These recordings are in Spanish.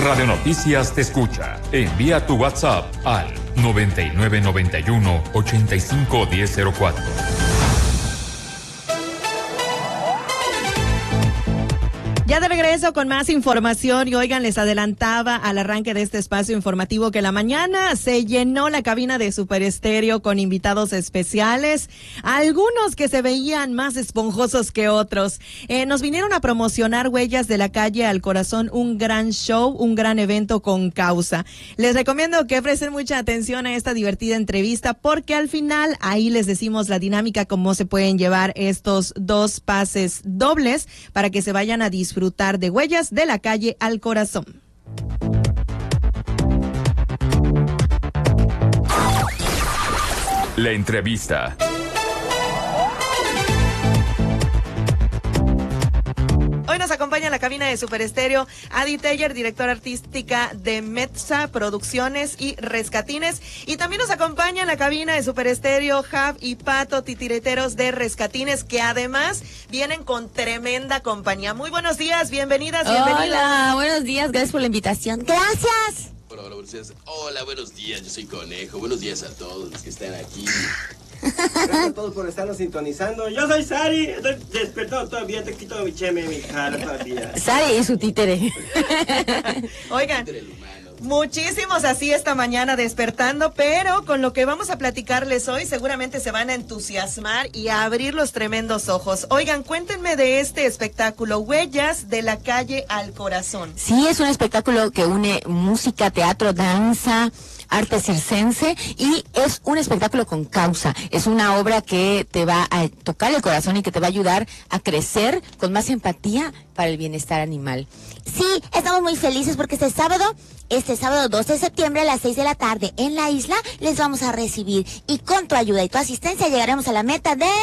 Radio Noticias te escucha. Envía tu WhatsApp al 9991-851004. Ya de regreso con más información y oigan, les adelantaba al arranque de este espacio informativo que la mañana se llenó la cabina de Super Estéreo con invitados especiales, algunos que se veían más esponjosos que otros. Nos vinieron a promocionar Huellas de la Calle al Corazón, un gran show, un gran evento con causa. Les recomiendo que presten mucha atención a esta divertida entrevista porque al final ahí les decimos la dinámica, cómo se pueden llevar estos 2 pases dobles para que se vayan a disfrutar de Huellas de la Calle al Corazón. La entrevista. Hoy nos acompaña en la cabina de Super Estéreo Adi Teller, directora artística de Metza Producciones y Rescatines. Y también nos acompaña en la cabina de Super Estéreo Jav y Pato, titireteros de Rescatines, que además vienen con tremenda compañía. Muy buenos días, bienvenidas, bienvenidas. Hola, buenos días, gracias por la invitación. Gracias. Hola, buenos días. Hola, buenos días, yo soy Conejo. Buenos días a todos los que están aquí. Gracias a todos por estarnos sintonizando. Yo soy Sari, estoy despertado todavía, te quito mi cheme, mi cara todavía. Sari y su títere. Oigan, muchísimos así esta mañana despertando, pero con lo que vamos a platicarles hoy seguramente se van a entusiasmar y a abrir los tremendos ojos. Oigan, cuéntenme de este espectáculo, Huellas de la Calle al Corazón. Sí, es un espectáculo que une música, teatro, danza, arte circense y es un espectáculo con causa. Es una obra que te va a tocar el corazón y que te va a ayudar a crecer con más empatía para el bienestar animal. Sí, estamos muy felices porque este sábado 2 de septiembre a las 6 de la tarde en la isla les vamos a recibir y con tu ayuda y tu asistencia llegaremos a la meta de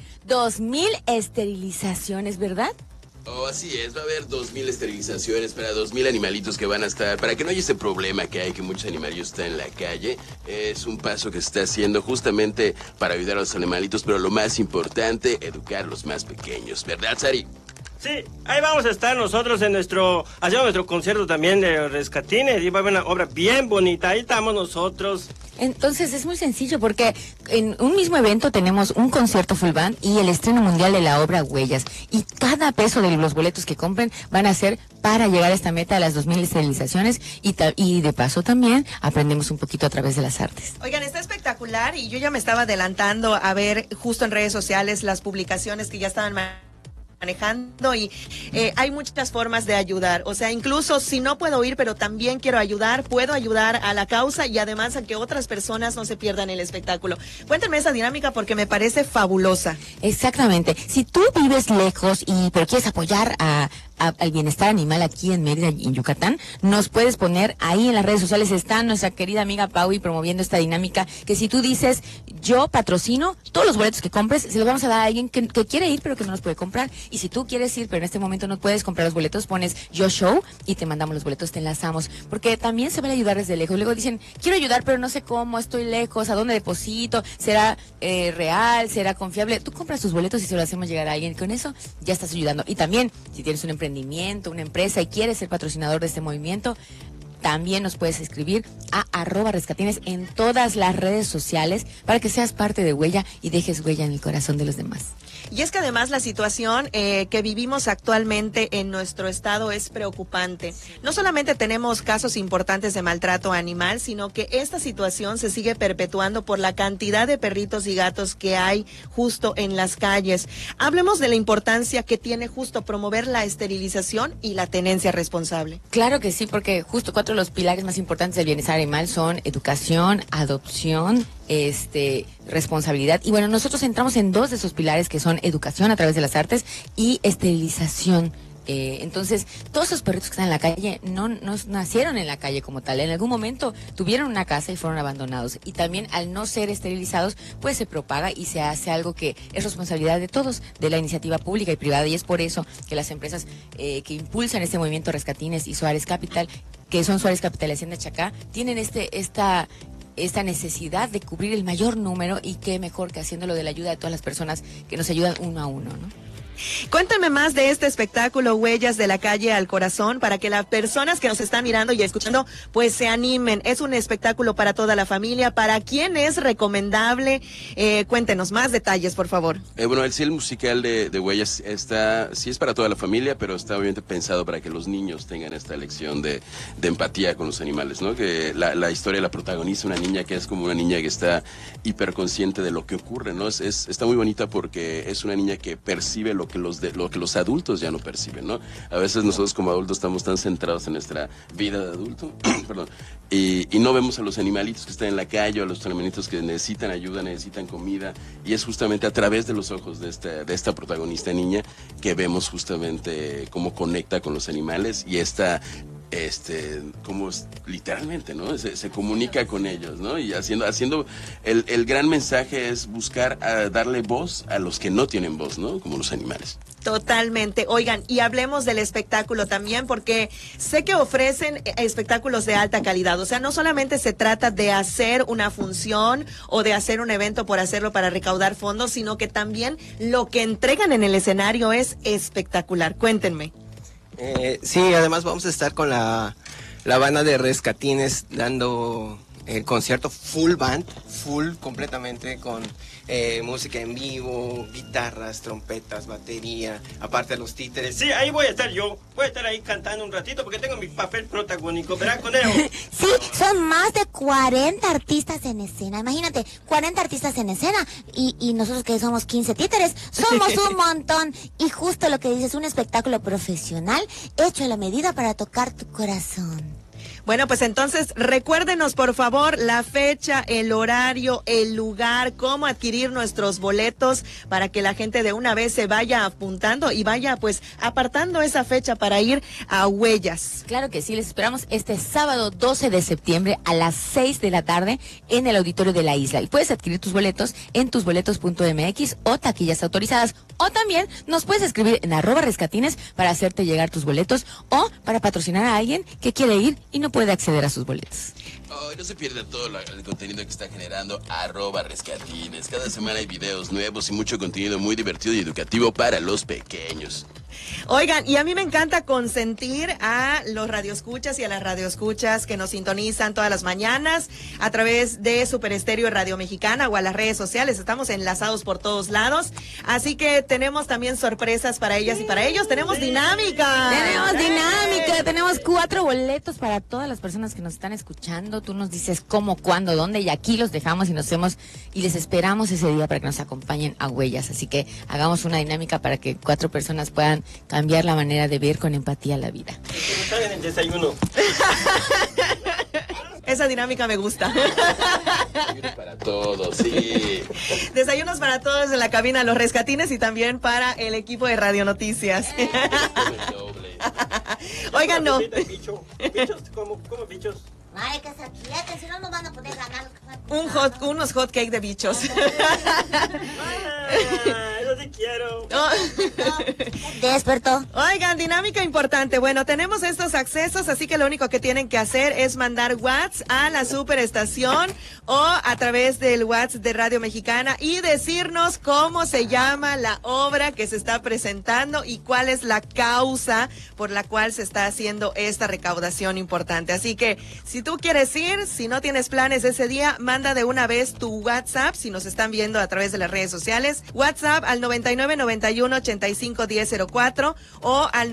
2000 esterilizaciones, ¿verdad? Oh, así es, va a haber 2000 esterilizaciones para 2000 animalitos que van a estar, para que no haya ese problema que hay, que muchos animalitos están en la calle. Es un paso que se está haciendo justamente para ayudar a los animalitos, pero lo más importante, educar a los más pequeños, ¿verdad, Sari? Sí, ahí vamos a estar nosotros haciendo nuestro concierto también de Rescatines y va a haber una obra bien bonita, ahí estamos nosotros. Entonces es muy sencillo porque en un mismo evento tenemos un concierto full band y el estreno mundial de la obra Huellas. Y cada peso de los boletos que compren van a ser para llegar a esta meta de las 2000 esterilizaciones y de paso también aprendemos un poquito a través de las artes. Oigan, está espectacular y yo ya me estaba adelantando a ver justo en redes sociales las publicaciones que ya estaban manejando y hay muchas formas de ayudar, o sea, incluso si no puedo ir pero también quiero ayudar, puedo ayudar a la causa y además a que otras personas no se pierdan el espectáculo. Cuéntenme esa dinámica porque me parece fabulosa. Exactamente, si tú vives lejos pero quieres apoyar al bienestar animal aquí en Mérida y en Yucatán, nos puedes poner ahí en las redes sociales. Está nuestra querida amiga Paui promoviendo esta dinámica, que si tú dices, yo patrocino todos los boletos que compres, se los vamos a dar a alguien que quiere ir pero que no los puede comprar. Y si tú quieres ir pero en este momento no puedes comprar los boletos, pones yo show y te mandamos los boletos, te enlazamos, porque también se van a ayudar desde lejos. Luego dicen, quiero ayudar pero no sé cómo, estoy lejos, ¿a dónde deposito? ¿Será real? ¿Será confiable? Tú compras tus boletos y se los hacemos llegar a alguien. Con eso ya estás ayudando. Y también, si tienes un emprendimiento, una empresa y quieres ser patrocinador de este movimiento, también nos puedes escribir a @rescatines en todas las redes sociales para que seas parte de Huella y dejes huella en el corazón de los demás. Y es que además la situación que vivimos actualmente en nuestro estado es preocupante. No solamente tenemos casos importantes de maltrato animal, sino que esta situación se sigue perpetuando por la cantidad de perritos y gatos que hay justo en las calles. Hablemos de la importancia que tiene justo promover la esterilización y la tenencia responsable. Claro que sí, porque justo 4 de los pilares más importantes del bienestar animal son educación, adopción, responsabilidad. Y bueno, nosotros entramos en 2 de esos pilares que son educación a través de las artes y esterilización. Entonces, todos esos perritos que están en la calle no nacieron en la calle como tal. En algún momento tuvieron una casa y fueron abandonados. Y también al no ser esterilizados, pues se propaga y se hace algo que es responsabilidad de todos, de la iniciativa pública y privada. Y es por eso que las empresas que impulsan este movimiento Rescatines y Suárez Capital, que son Suárez Capital y Hacienda Chacá, tienen esta necesidad de cubrir el mayor número, y qué mejor que haciéndolo de la ayuda de todas las personas que nos ayudan uno a uno, ¿no? Cuéntame más de este espectáculo Huellas de la Calle al Corazón para que las personas que nos están mirando y escuchando pues se animen. Es un espectáculo para toda la familia. ¿Para quién es recomendable? Cuéntenos más detalles, por favor. Bueno, el musical de Huellas sí es para toda la familia, pero está obviamente pensado para que los niños tengan esta lección de empatía con los animales, ¿no? Que la historia la protagoniza una niña que es como una niña que está hiperconsciente de lo que ocurre, ¿no? Está muy bonita porque es una niña que percibe lo que los adultos ya no perciben, ¿no? A veces nosotros como adultos estamos tan centrados en nuestra vida de adulto, perdón, y no vemos a los animalitos que están en la calle, o a los animalitos que necesitan ayuda, necesitan comida, y es justamente a través de los ojos de esta protagonista niña que vemos justamente cómo conecta con los animales y como literalmente, ¿no? Se comunica con ellos, ¿no? Y haciendo el gran mensaje es buscar darle voz a los que no tienen voz, ¿no? Como los animales. Totalmente. Oigan, y hablemos del espectáculo también, porque sé que ofrecen espectáculos de alta calidad. O sea, no solamente se trata de hacer una función o de hacer un evento por hacerlo para recaudar fondos, sino que también lo que entregan en el escenario es espectacular. Cuéntenme. Sí, además vamos a estar con la banda de Rescatines dando el concierto full band, full completamente con música en vivo, guitarras, trompetas, batería, aparte de los títeres. Sí, ahí voy a estar yo. Voy a estar ahí cantando un ratito porque tengo mi papel protagónico, ¿verdad, Conejo? Sí, son más de 40 artistas en escena. Imagínate, 40 artistas en escena y nosotros que somos 15 títeres, somos un montón. Y justo lo que dices, un espectáculo profesional hecho a la medida para tocar tu corazón. Bueno, pues entonces recuérdenos por favor la fecha, el horario, el lugar, cómo adquirir nuestros boletos para que la gente de una vez se vaya apuntando y vaya pues apartando esa fecha para ir a Huellas. Claro que sí, les esperamos este sábado 12 de septiembre a las 6 de la tarde en el auditorio de la isla. Y puedes adquirir tus boletos en tusboletos.mx o taquillas autorizadas. O también nos puedes escribir en @rescatines para hacerte llegar tus boletos o para patrocinar a alguien que quiere ir y no puede acceder a sus boletos. No se pierda todo el contenido que está generando @rescatines. Cada semana hay videos nuevos y mucho contenido muy divertido y educativo para los pequeños. Oigan, y a mí me encanta consentir a los radioescuchas y a las radioescuchas que nos sintonizan todas las mañanas a través de Super Estéreo y Radio Mexicana o a las redes sociales. Estamos enlazados por todos lados. Así que tenemos también sorpresas para ellas y para ellos. Tenemos dinámica. Tenemos 4 boletos para todas las personas que nos están escuchando. Tú nos dices cómo, cuándo, dónde y aquí los dejamos y y les esperamos ese día para que nos acompañen a Huellas. Así que hagamos una dinámica para que 4 personas puedan cambiar la manera de ver con empatía la vida. Están en el desayuno. Esa dinámica me gusta. Desayunos para todos, sí. Desayunos para todos en la cabina Los Rescatines y también para el equipo de Radio Noticias. Oigan, no. Bichos, ¿cómo bichos? Ay, que se aquieten, si no nos van a poder ganar. Unos hot cake de bichos. Eso sí quiero. Despertó. Oigan, dinámica importante. Bueno, tenemos estos accesos, así que lo único que tienen que hacer es mandar WhatsApp a la superestación o a través del WhatsApp de Radio Mexicana y decirnos cómo se llama la obra que se está presentando y cuál es la causa por la cual se está haciendo esta recaudación importante. Así que si tú quieres ir, si no tienes planes ese día, manda de una vez tu WhatsApp, si nos están viendo a través de las redes sociales, WhatsApp al 9991-851004 o al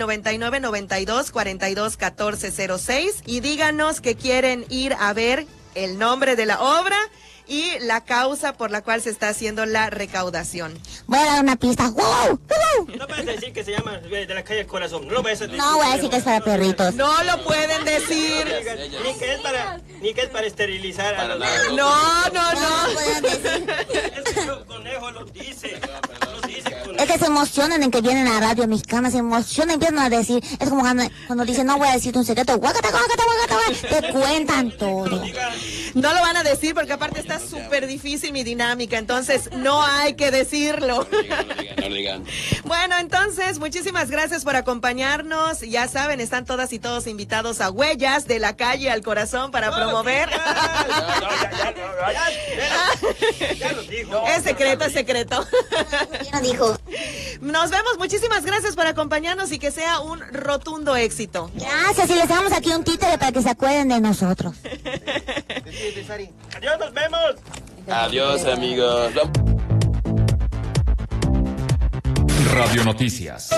9992-421406 y díganos que quieren ir a ver el nombre de la obra y la causa por la cual se está haciendo la recaudación. Voy a dar una pista. ¡Wow! No puedes decir que se llama de la calle del corazón. No lo puedes decir. No voy a decir que es para perritos. No lo pueden decir. Ni que es para esterilizar a los... No. No pueden decir. Es que el Conejo lo dice. Es que se emocionan en que vienen a Radio Mexicana, se emocionan, empiezan a decir, es como cuando dicen, no voy a decirte un secreto, guácata, te cuentan todo. No lo van a decir porque aparte está súper difícil mi dinámica, entonces no hay que decirlo. No digan. Bueno, entonces, muchísimas gracias por acompañarnos. Ya saben, están todas y todos invitados a Huellas de la Calle al Corazón para promover. Ya lo dijo. Es secreto. Ya lo dijo. Nos vemos. Muchísimas gracias por acompañarnos y que sea un rotundo éxito. Gracias, y les damos aquí un títere para que se acuerden de nosotros. Adiós, nos vemos. Adiós, amigos. Radio Noticias.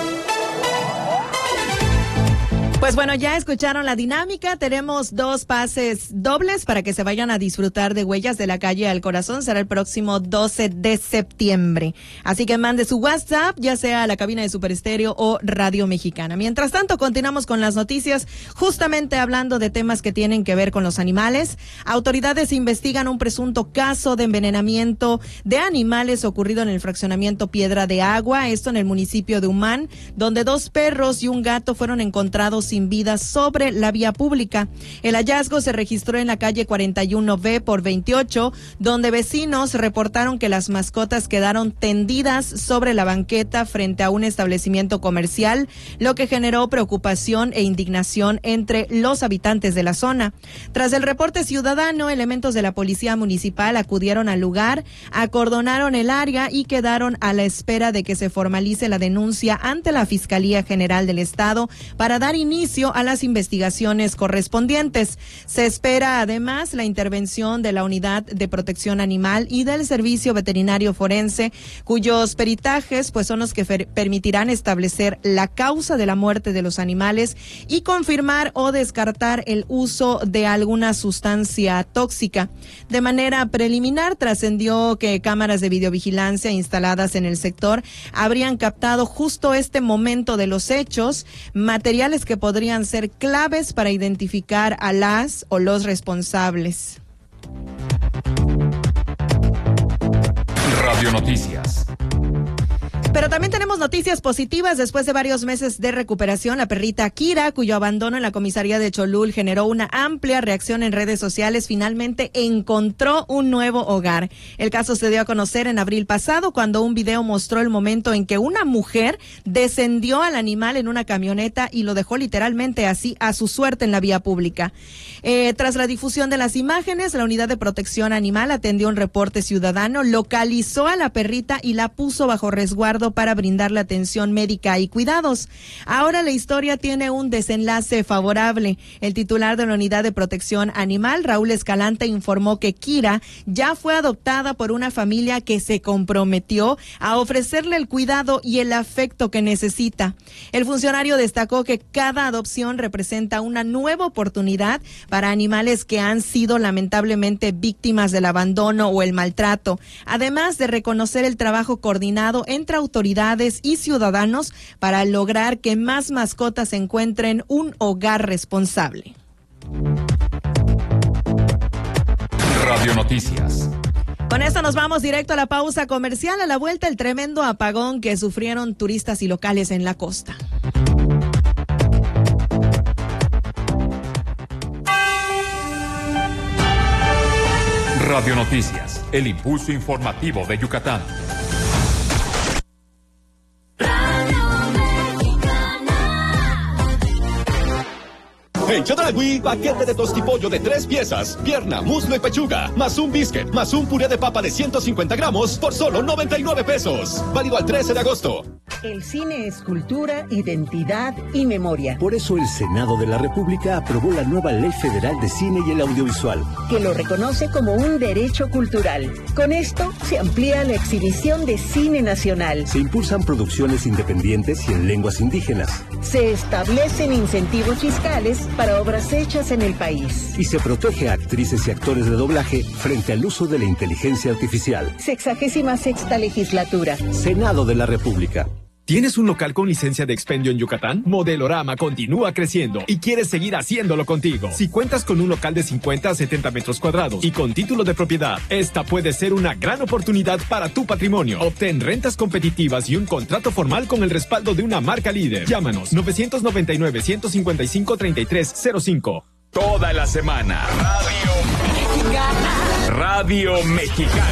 Pues bueno, ya escucharon la dinámica. Tenemos 2 pases dobles para que se vayan a disfrutar de Huellas de la Calle al Corazón. Será el próximo 12 de septiembre. Así que mande su WhatsApp, ya sea a la cabina de Super Estéreo o Radio Mexicana. Mientras tanto, continuamos con las noticias, justamente hablando de temas que tienen que ver con los animales. Autoridades investigan un presunto caso de envenenamiento de animales ocurrido en el fraccionamiento Piedra de Agua, esto en el municipio de Humán, donde 2 perros y un gato fueron encontrados sin vida sobre la vía pública. El hallazgo se registró en la calle 41B por 28, donde vecinos reportaron que las mascotas quedaron tendidas sobre la banqueta frente a un establecimiento comercial, lo que generó preocupación e indignación entre los habitantes de la zona. Tras el reporte ciudadano, elementos de la policía municipal acudieron al lugar, acordonaron el área y quedaron a la espera de que se formalice la denuncia ante la Fiscalía General del Estado para dar inicio a las investigaciones correspondientes. Se espera además la intervención de la Unidad de Protección Animal y del Servicio Veterinario Forense, cuyos peritajes pues son los que permitirán establecer la causa de la muerte de los animales y confirmar o descartar el uso de alguna sustancia tóxica. De manera preliminar, trascendió que cámaras de videovigilancia instaladas en el sector habrían captado justo este momento de los hechos, materiales que podrían ser claves para identificar a las o los responsables. Radio Noticias. Pero también tenemos noticias positivas. Después de varios meses de recuperación, la perrita Kira, cuyo abandono en la comisaría de Cholul generó una amplia reacción en redes sociales, finalmente encontró un nuevo hogar. El caso se dio a conocer en abril pasado, cuando un video mostró el momento en que una mujer descendió al animal en una camioneta y lo dejó literalmente así a su suerte en la vía pública. Tras la difusión de las imágenes, la Unidad de Protección Animal atendió un reporte ciudadano, localizó a la perrita y la puso bajo resguardo para brindarle atención médica y cuidados. Ahora la historia tiene un desenlace favorable. El titular de la Unidad de Protección Animal, Raúl Escalante, informó que Kira ya fue adoptada por una familia que se comprometió a ofrecerle el cuidado y el afecto que necesita. El funcionario destacó que cada adopción representa una nueva oportunidad para animales que han sido lamentablemente víctimas del abandono o el maltrato, además de reconocer el trabajo coordinado entre autoridades y ciudadanos para lograr que más mascotas encuentren un hogar responsable. Radio Noticias. Con esto nos vamos directo a la pausa comercial. A la vuelta, el tremendo apagón que sufrieron turistas y locales en la costa. Radio Noticias, el impulso informativo de Yucatán. En Chedraui, paquete de tostipollo de 3 piezas, pierna, muslo y pechuga, más un biscuit, más un puré de papa de 150 gramos por solo 99 pesos. Válido al 13 de agosto. El cine es cultura, identidad y memoria. Por eso el Senado de la República aprobó la nueva Ley Federal de Cine y el Audiovisual, que lo reconoce como un derecho cultural. Con esto se amplía la exhibición de cine nacional. Se impulsan producciones independientes y en lenguas indígenas. Se establecen incentivos fiscales para obras hechas en el país. Y se protege a actrices y actores de doblaje frente al uso de la inteligencia artificial. 66ª legislatura. Senado de la República. ¿Tienes un local con licencia de expendio en Yucatán? Modelorama continúa creciendo y quiere seguir haciéndolo contigo. Si cuentas con un local de 50 a 70 metros cuadrados y con título de propiedad, esta puede ser una gran oportunidad para tu patrimonio. Obtén rentas competitivas y un contrato formal con el respaldo de una marca líder. Llámanos 999-155-3305. Toda la semana. Radio Mexicana. Radio Mexicana.